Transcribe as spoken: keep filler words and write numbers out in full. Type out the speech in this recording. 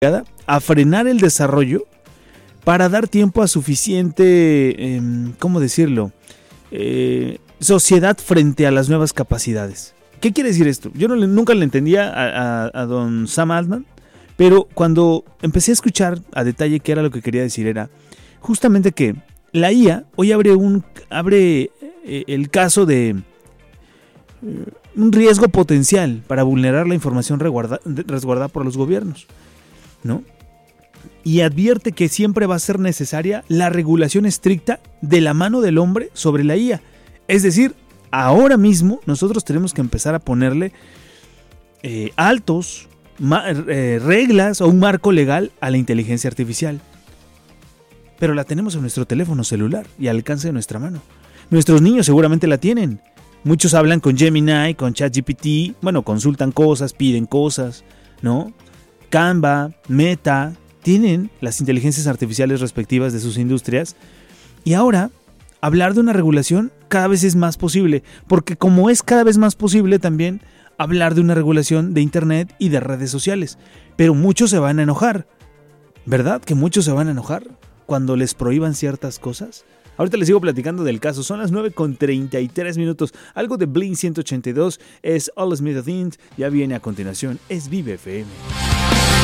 a frenar el desarrollo para dar tiempo a suficiente, eh, ¿cómo decirlo? Eh, sociedad frente a las nuevas capacidades. ¿Qué quiere decir esto? Yo no le, nunca le entendía a, a, a don Sam Altman, pero cuando empecé a escuchar a detalle qué era lo que quería decir, era justamente que la I A hoy abre, un, abre eh, el caso de eh, un riesgo potencial para vulnerar la información resguarda, resguardada por los gobiernos, ¿no? Y advierte que siempre va a ser necesaria la regulación estricta de la mano del hombre sobre la I A. Es decir, ahora mismo nosotros tenemos que empezar a ponerle eh, altos, ma- eh, reglas o un marco legal a la inteligencia artificial. Pero la tenemos en nuestro teléfono celular y al alcance de nuestra mano. Nuestros niños seguramente la tienen. Muchos hablan con Gemini, con ChatGPT, bueno, consultan cosas, piden cosas, ¿no? Canva, Meta, tienen las inteligencias artificiales respectivas de sus industrias. Y ahora, hablar de una regulación cada vez es más posible, porque como es cada vez más posible también hablar de una regulación de Internet y de redes sociales. Pero muchos se van a enojar, ¿verdad? Que muchos se van a enojar cuando les prohíban ciertas cosas. Ahorita les sigo platicando del caso, son las nueve con treinta y tres minutos. Algo de Blink ciento ochenta y dos es All Smith Things, ya viene a continuación, es Vive F M.